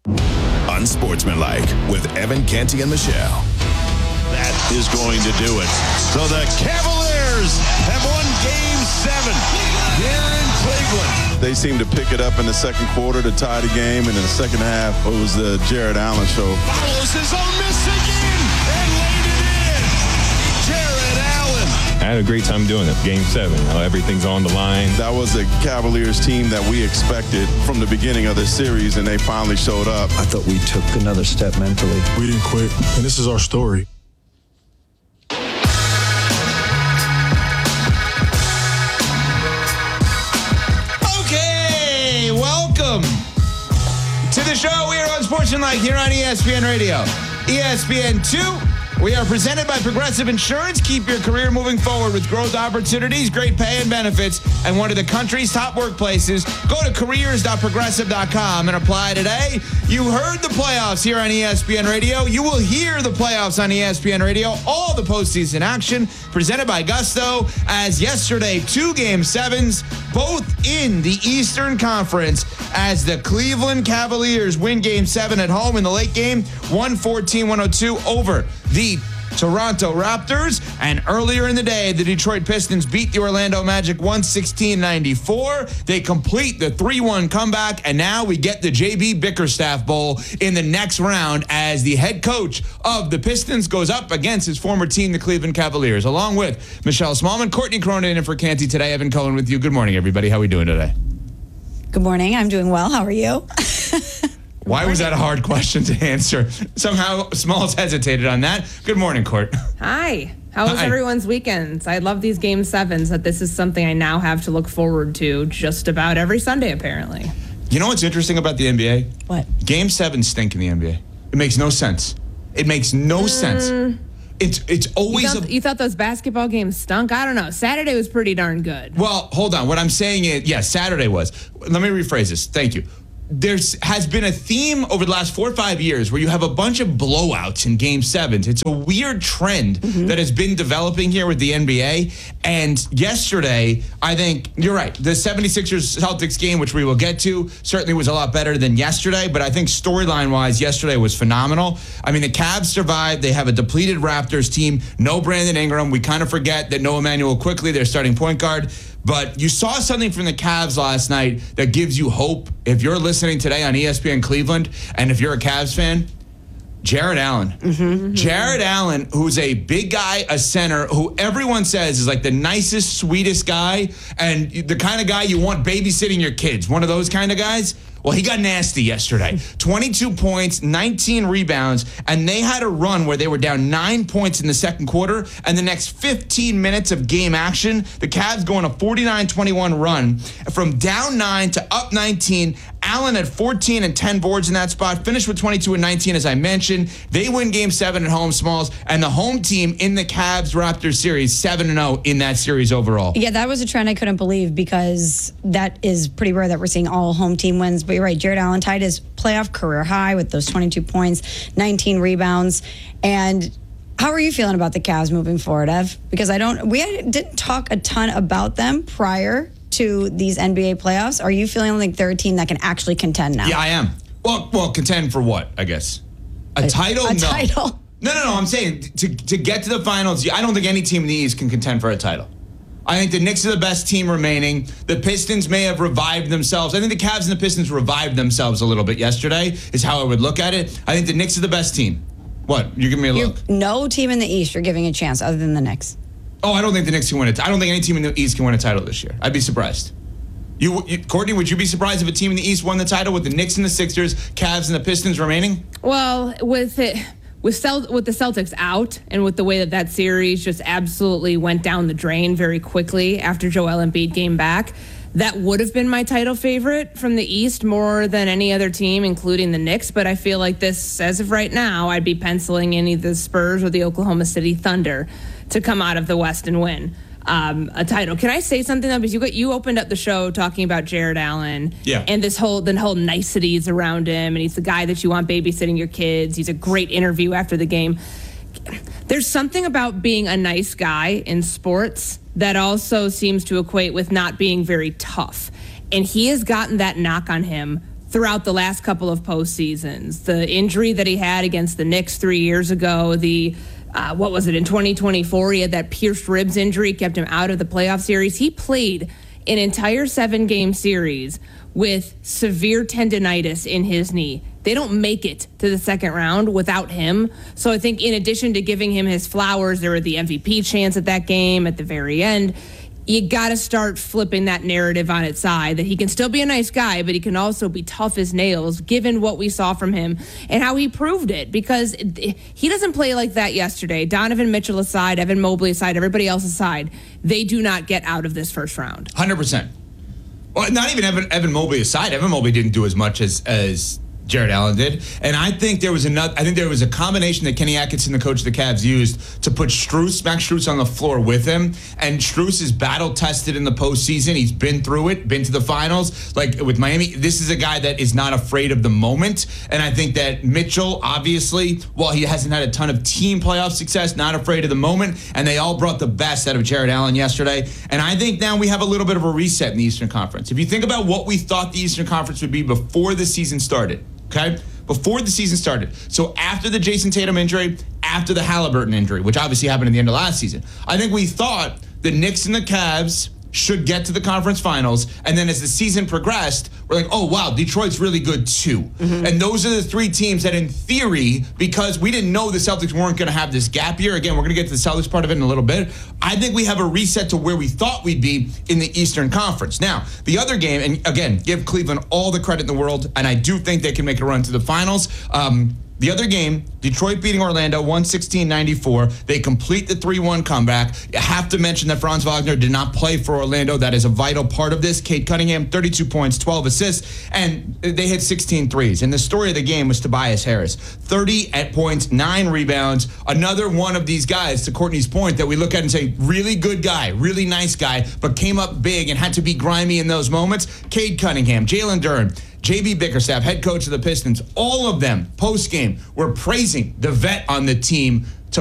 Unsportsmanlike with Evan Canty and Michelle. That is going to do it. So the Cavaliers have won Game 7 here in Cleveland. They seemed to pick it up in the second quarter to tie the game, and in the second half, it was the Jared Allen show. Follows his own miss again and laid it in. Jared Allen. I had a great time doing it. Game 7, everything's on the line. That was the Cavaliers team that we expected from the beginning of this series, and they finally showed up. I thought we took another step mentally. We didn't quit, and this is our story. Okay, welcome to the show. We are on Sportsmanlike here on ESPN Radio. ESPN 2. We are presented by Progressive Insurance. Keep your career moving forward with growth opportunities, great pay and benefits, and one of the country's top workplaces. Go to careers.progressive.com and apply today. You heard the playoffs here on ESPN Radio. You will hear the playoffs on ESPN Radio. All the postseason action presented by Gusto. As yesterday, 2 Game 7s, both in the Eastern Conference, as the Cleveland Cavaliers win Game 7 at home in the late game, 114-102 over the Toronto Raptors. And earlier in the day, the Detroit Pistons beat the Orlando Magic 116-94. They complete the 3-1 comeback, and now we get the J.B. Bickerstaff Bowl in the next round as the head coach of the Pistons goes up against his former team, the Cleveland Cavaliers. Along with Michelle Smallman, Courtney Cronin in for Canty today. Evan Cohen with you. Good morning, everybody. How are we doing today? Good morning. I'm doing well. How are you? Why was that a hard question to answer? Somehow Smalls hesitated on that. Good morning, Court. Hi. How was everyone's weekends? I love these Game 7s, that this is something I now have to look forward to just about every Sunday, apparently. You know what's interesting about the NBA? What? Game 7 stink in the NBA. It makes no sense. It makes no sense. It's always... You thought those basketball games stunk? I don't know. Saturday was pretty darn good. Well, hold on. What I'm saying is, yes, Saturday was. Let me rephrase this. Thank you. There has been a theme over the last 4 or 5 years where you have a bunch of blowouts in Game 7s. It's a weird trend that has been developing here with the NBA. And yesterday, I think, you're right, the 76ers-Celtics game, which we will get to, certainly was a lot better than yesterday. But I think storyline-wise, yesterday was phenomenal. I mean, the Cavs survived. They have a depleted Raptors team. No Brandon Ingram. We kind of forget that no Emmanuel Quickley, their starting point guard. But you saw something from the Cavs last night that gives you hope. If you're listening today on ESPN Cleveland, and if you're a Cavs fan, Jared Allen. Jared Allen, who's a big guy, a center, who everyone says is like the nicest, sweetest guy, and the kind of guy you want babysitting your kids. One of those kind of guys. Well, he got nasty yesterday. 22 points, 19 rebounds, and they had a run where they were down 9 points in the second quarter, and the next 15 minutes of game action, the Cavs go on a 49-21 run. From down 9 to up 19, Allen had 14 and 10 boards in that spot, finished with 22 and 19, as I mentioned. They win Game 7 at home, Smalls, and the home team in the Cavs-Raptors series, 7-0 in that series overall. Yeah, that was a trend I couldn't believe because that is pretty rare that we're seeing all home team wins. But you're right, Jared Allen tied his playoff career high with those 22 points, 19 rebounds. And how are you feeling about the Cavs moving forward, Ev? Because we didn't talk a ton about them prior to these NBA playoffs. Are you feeling like they're a team that can actually contend now? Yeah, I am. Well, contend for what, I guess? A title? A no. title. No. I'm saying to get to the finals, I don't think any team in the East can contend for a title. I think the Knicks are the best team remaining. The Pistons may have revived themselves. I think the Cavs and the Pistons revived themselves a little bit yesterday, is how I would look at it. I think the Knicks are the best team. What? You're giving me a look. No team in the East you're giving a chance other than the Knicks. Oh, I don't think the Knicks can win it. I don't think any team in the East can win a title this year. I'd be surprised. Courtney, would you be surprised if a team in the East won the title with the Knicks and the Sixers, Cavs and the Pistons remaining? Well, with the Celtics out and with the way that series just absolutely went down the drain very quickly after Joel Embiid came back, that would have been my title favorite from the East more than any other team, including the Knicks. But I feel like this, as of right now, I'd be penciling in either the Spurs or the Oklahoma City Thunder to come out of the West and win a title. Can I say something though? Because you opened up the show talking about Jared Allen, and the whole niceties around him, and he's the guy that you want babysitting your kids. He's a great interview after the game. There's something about being a nice guy in sports that also seems to equate with not being very tough, and he has gotten that knock on him throughout the last couple of postseasons. The injury that he had against the Knicks 3 years ago, in 2024, he had that pierced ribs injury, kept him out of the playoff series. He played an entire 7-game series with severe tendonitis in his knee. They don't make it to the second round without him. So I think in addition to giving him his flowers, there were the MVP chants at that game at the very end. You got to start flipping that narrative on its side, that he can still be a nice guy, but he can also be tough as nails, given what we saw from him and how he proved it, because he doesn't play like that yesterday. Donovan Mitchell aside, Evan Mobley aside, everybody else aside, they do not get out of this first round. 100%. Well, not even Evan Mobley aside. Evan Mobley didn't do as much as Jared Allen did. And I think there was a combination that Kenny Atkinson, the coach of the Cavs, used to put Max Strus on the floor with him. And Strus is battle tested in the postseason. He's been through it, been to the finals. Like with Miami, this is a guy that is not afraid of the moment. And I think that Mitchell, obviously, while he hasn't had a ton of team playoff success, not afraid of the moment. And they all brought the best out of Jared Allen yesterday. And I think now we have a little bit of a reset in the Eastern Conference. If you think about what we thought the Eastern Conference would be before the season started, okay? Before the season started. So after the Jason Tatum injury, after the Halliburton injury, which obviously happened at the end of last season, I think we thought the Knicks and the Cavs should get to the conference finals. And then as the season progressed, we're like, oh, wow, Detroit's really good too. Mm-hmm. And those are the three teams that in theory, because we didn't know the Celtics weren't going to have this gap year. Again, we're going to get to the Celtics part of it in a little bit. I think we have a reset to where we thought we'd be in the Eastern Conference. Now, the other game, and again, give Cleveland all the credit in the world, and I do think they can make a run to the finals. The other game, Detroit beating Orlando 116-94. They complete the 3-1 comeback. You have to mention that Franz Wagner did not play for Orlando. That is a vital part of this. Cade Cunningham, 32 points, 12 assists, and they hit 16 threes. And the story of the game was Tobias Harris. 30 points, 9 rebounds. Another one of these guys, to Courtney's point, that we look at and say, really good guy, really nice guy, but came up big and had to be grimy in those moments. Cade Cunningham, Jalen Duren, J.B. Bickerstaff, head coach of the Pistons, all of them post-game were praising the vet on the team